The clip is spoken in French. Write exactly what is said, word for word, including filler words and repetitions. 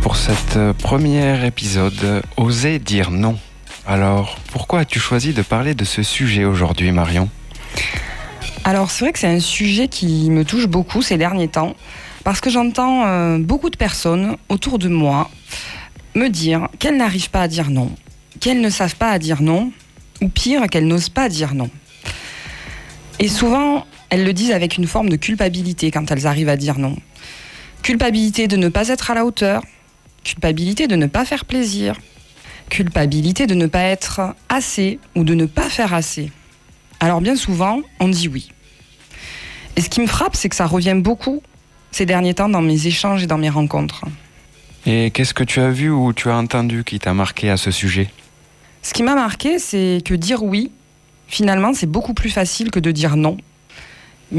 pour cet premier épisode, Oser dire non. Alors, pourquoi as-tu choisi de parler de ce sujet aujourd'hui, Marion ? Alors, c'est vrai que c'est un sujet qui me touche beaucoup ces derniers temps, parce que j'entends euh, beaucoup de personnes autour de moi me dire qu'elles n'arrivent pas à dire non, qu'elles ne savent pas à dire non, ou pire, qu'elles n'osent pas dire non. Et souvent, elles le disent avec une forme de culpabilité quand elles arrivent à dire non. Culpabilité de ne pas être à la hauteur, culpabilité de ne pas faire plaisir, culpabilité de ne pas être assez ou de ne pas faire assez. Alors bien souvent, on dit oui. Et ce qui me frappe, c'est que ça revient beaucoup ces derniers temps dans mes échanges et dans mes rencontres. Et qu'est-ce que tu as vu ou tu as entendu qui t'a marqué à ce sujet ? Ce qui m'a marqué, c'est que dire oui, finalement, c'est beaucoup plus facile que de dire non